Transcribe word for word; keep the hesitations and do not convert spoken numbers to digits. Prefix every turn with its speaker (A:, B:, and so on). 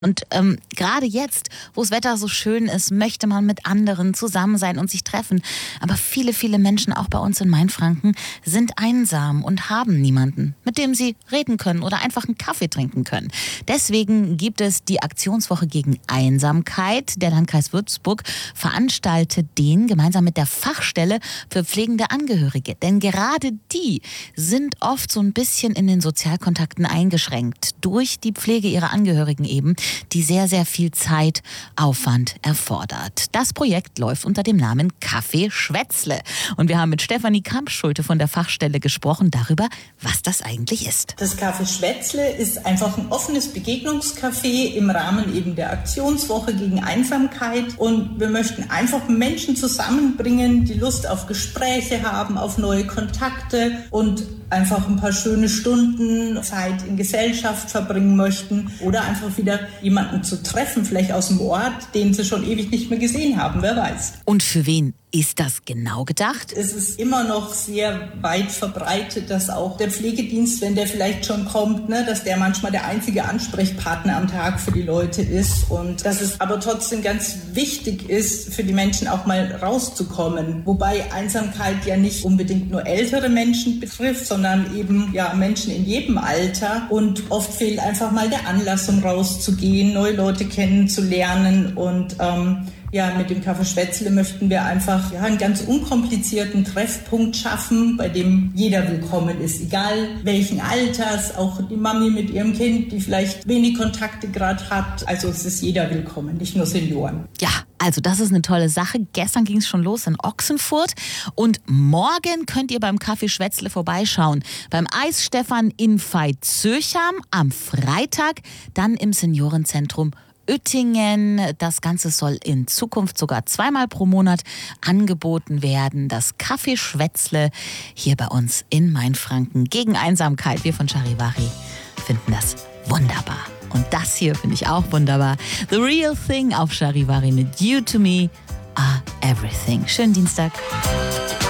A: Und ähm, gerade jetzt, wo das Wetter so schön ist, möchte man mit anderen zusammen sein und sich treffen. Aber viele, viele Menschen, auch bei uns in Mainfranken, sind einsam und haben niemanden, mit dem sie reden können oder einfach einen Kaffee trinken können. Deswegen gibt es die Aktionswoche gegen Einsamkeit. Der Landkreis Würzburg veranstaltet den gemeinsam mit der Fachstelle für pflegende Angehörige. Denn gerade die sind oft so ein bisschen in den Sozialkontakten eingeschränkt durch die Pflege ihrer Angehörigen eben, die sehr, sehr viel Zeit, Aufwand erfordert. Das Projekt läuft unter dem Namen Kaffee Schwätzle. Und wir haben mit Stefanie Kampschulte von der Fachstelle gesprochen darüber, was das eigentlich ist.
B: Das Kaffee Schwätzle ist einfach ein offenes Begegnungscafé im Rahmen eben der Aktionswoche gegen Einsamkeit. Und wir möchten einfach Menschen zusammenbringen, die Lust auf Gespräche haben, auf neue Kontakte und einfach ein paar schöne Stunden Zeit in Gesellschaft verbringen möchten oder einfach wieder jemanden zu treffen, vielleicht aus dem Ort, den sie schon ewig nicht mehr gesehen haben, wer weiß.
A: Und für wen ist das genau gedacht?
B: Es ist immer noch sehr weit verbreitet, dass auch der Pflegedienst, wenn der vielleicht schon kommt, ne, dass der manchmal der einzige Ansprechpartner am Tag für die Leute ist und dass es aber trotzdem ganz wichtig ist, für die Menschen auch mal rauszukommen. Wobei Einsamkeit ja nicht unbedingt nur ältere Menschen betrifft, sondern eben ja Menschen in jedem Alter und oft fehlt einfach mal der Anlass, um rauszugehen, neue Leute kennenzulernen und ähm, Ja, mit dem Kaffee Schwätzle möchten wir einfach ja, einen ganz unkomplizierten Treffpunkt schaffen, bei dem jeder willkommen ist, egal welchen Alters, auch die Mami mit ihrem Kind, die vielleicht wenig Kontakte gerade hat. Also es ist jeder willkommen, nicht nur Senioren.
A: Ja, also das ist eine tolle Sache. Gestern ging es schon los in Ochsenfurt und morgen könnt ihr beim Kaffee Schwätzle vorbeischauen. Beim Eis Stefan in Veitshöchheim am Freitag, dann im Seniorenzentrum Uettingen. Das Ganze soll in Zukunft sogar zweimal pro Monat angeboten werden. Das Kaffee Schwätzle hier bei uns in Mainfranken gegen Einsamkeit. Wir von Charivari finden das wunderbar. Und das hier finde ich auch wunderbar. The Real Thing auf Charivari mit You to Me Are Everything. Schönen Dienstag.